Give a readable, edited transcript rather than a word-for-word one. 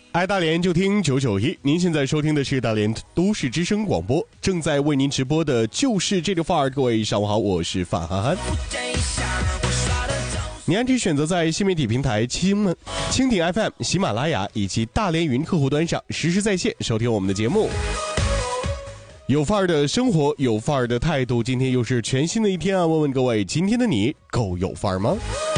爱大连就听991，您现在收听的是大连都市之声广播，正在为您直播的就是这个范儿。各位上午好，我是范涵涵。您按时选择在新媒体平台蜻蜓 FM、喜马拉雅以及大连云客户端上实时在线收听我们的节目。有范儿的生活，有范儿的态度，今天又是全新的一天啊！问问各位，今天的你够有范儿吗？